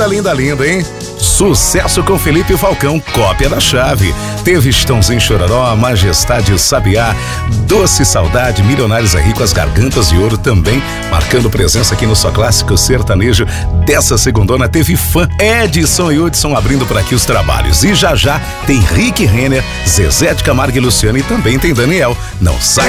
linda, linda, hein? Sucesso com Felipe Falcão, cópia da chave. Teve Estãozinho Chororó, Majestade Sabiá, Doce Saudade, Milionários é Rico, As Gargantas de Ouro também, marcando presença aqui no Só Clássico Sertanejo. Dessa segundona teve Fã, Edson e Hudson abrindo por aqui os trabalhos. E já tem Rick Renner, Zezé de Camargo e Luciano e também tem Daniel. Não sai